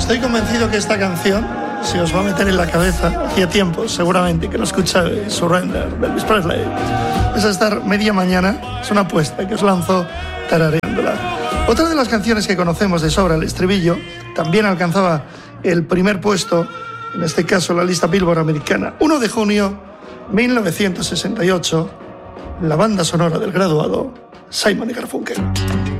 Estoy convencido que esta canción se os va a meter en la cabeza. Hacía tiempo, seguramente, que no escucháis Surrender de Elvis Presley. Es a estar media mañana, es una apuesta que os lanzo tarareándola. Otra de las canciones que conocemos de sobra, el estribillo, también alcanzaba el primer puesto, en este caso la lista Billboard americana. 1 de junio 1968, la banda sonora del graduado, Simon y Garfunkel.